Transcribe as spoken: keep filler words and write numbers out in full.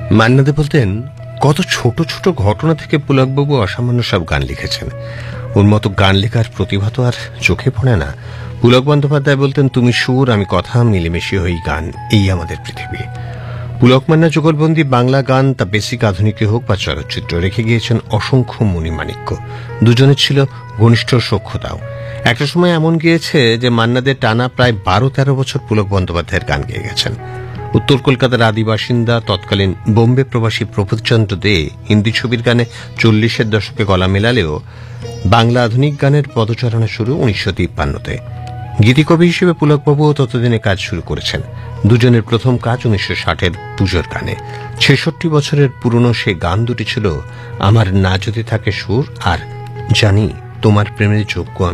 মান্না দে বলতেন, কত ছোট ছোট ঘটনা থেকে পুলকবাবু অসামান্য সব গান লিখেছেন। ওর মতো গান লেখার প্রতিভা তো আর চোখে পড়ে না। পুলক বন্দ্যোপাধ্যায় বলতেন, তুমি সুর আমি কথা, মিলেমিশে হই গান, এই আমাদের পৃথিবী। পুলক মান্না যুগলবন্দি বাংলা গান, তা বেসিক আধুনিকে হোক বা চলচ্চিত্র, রেখে গিয়েছেন অসংখ্য মণিমাণিক্য। দুজনের ছিল ঘনিষ্ঠ সখ্যতাও। একটা সময় এমন গিয়েছে যে মান্নাদের টানা প্রায় বারো তেরো বছর পুলক বন্দ্যোপাধ্যায়ের গান গেয়ে গেছেন। উত্তর কলকাতার আদি বাসিন্দা, তৎকালীন বোম্বে প্রবাসী প্রফুল্লচন্দ্র দে হিন্দি ছবির গানে চল্লিশের দশকে গলা মেলালেও বাংলা আধুনিক গানের পদচারণা শুরু উনিশশো তিপ্পান্নতে। গীতিকবি হিসেবে পুলকবাবুও ততদিনে কাজ শুরু করেছেন। দুজনের প্রথম কাজ উনিশশো ষাটের পুজোর গানে। ছেষট্টি বছরের পুরনো সে গান দুটি ছিল আমার না যদি থাকে সুর আর জানি তোমার প্রেমের যোগ্য